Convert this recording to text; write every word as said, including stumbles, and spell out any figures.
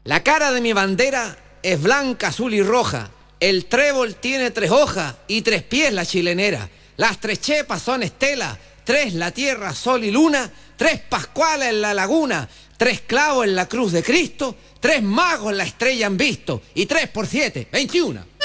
La cara de mi bandera es blanca, azul y roja. El trébol tiene tres hojas y tres pies la chilenera. Las tres chepas son estelas, tres la tierra, sol y luna, tres pascuales en la laguna, tres clavos en la cruz de Cristo, tres magos la estrella han visto y tres por siete, veintiuno.